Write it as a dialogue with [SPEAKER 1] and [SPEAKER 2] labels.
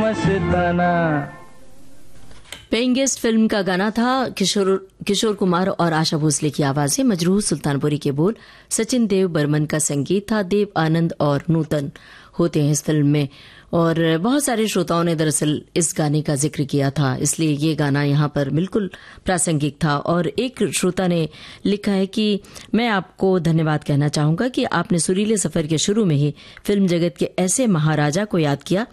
[SPEAKER 1] मस्ताना।
[SPEAKER 2] Paying guest film का गाना था। किशोर कुमार और आशा भोसले की आवाजें, मजरूह सुल्तानपुरी के बोल, सचिन देव बर्मन का संगीत था। देव आनंद और नूतन होते हैं इस फिल्म में, और बहुत सारे श्रोताओं ने दरअसल इस गाने का जिक्र किया था, इसलिए ये गाना यहाँ पर बिल्कुल प्रासंगिक था। और एक श्रोता ने लिखा है कि मैं आपको धन्यवाद कहना चाहूंगा कि आपने सुरीले सफर के शुरू में ही फिल्म जगत के ऐसे महाराजा को याद किया